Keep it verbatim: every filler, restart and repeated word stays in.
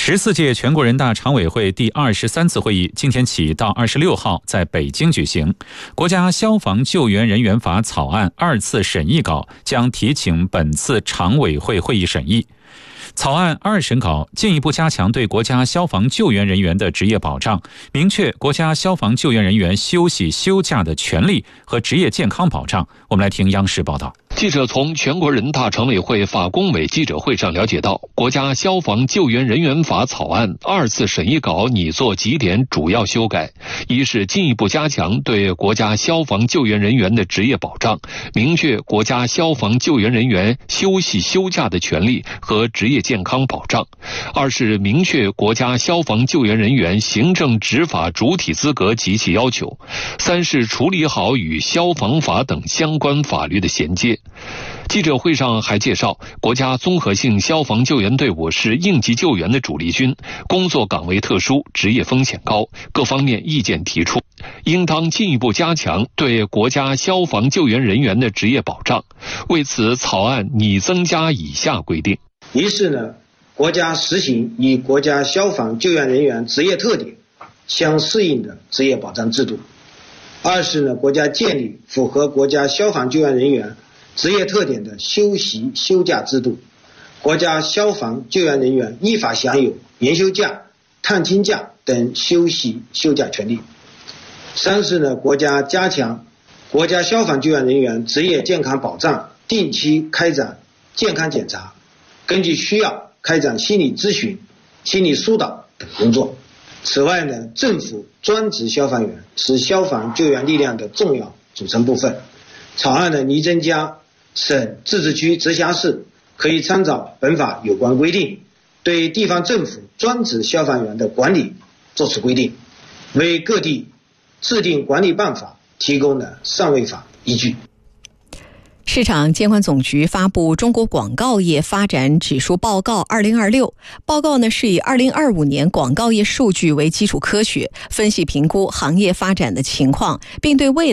十四届全国人大常委会第二十三次会议今天起到二十六号在北京举行。国家消防救援人员法草案二次审议稿将提请本次常委会会议审议。草案二审稿进一步加强对国家消防救援人员的职业保障，明确国家消防救援人员休息休假的权利和职业健康保障。我们来听央视报道。 记者从全国人大常委会法工委记者会上了解到，国家消防救援人员法草案二次审议稿拟作几点主要修改：一是进一步加强对国家消防救援人员的职业保障，明确国家消防救援人员休息休假的权利和职业健康保障；二是明确国家消防救援人员行政执法主体资格及其要求；三是处理好与消防法等相关法律的衔接。记者会上还介绍，国家综合性消防救援队伍是应急救援的主力军，工作岗位特殊，职业风险高，各方面意见提出，应当进一步加强对国家消防救援人员的职业保障。为此，草案拟增加以下规定： 一是呢，国家实行与国家消防救援人员职业特点相适应的职业保障制度；二是呢，国家建立符合国家消防救援人员职业特点的休息休假制度，国家消防救援人员依法享有年休假、探亲假等休息休假权利；三是呢，国家加强国家消防救援人员职业健康保障，定期开展健康检查，根据需要开展心理咨询、心理疏导等工作。此外呢，政府专职消防员是消防救援力量的重要组成部分。草案呢拟增加省、自治区、直辖市可以参照本法有关规定，对地方政府专职消防员的管理作出规定，为各地制定管理办法提供了上位法依据。 市场监管总局发布《中国广告业发展指数报告二零二六》，报告呢是以二零二五年广告业数据为基础科学，分析评估行业发展的情况，并对未来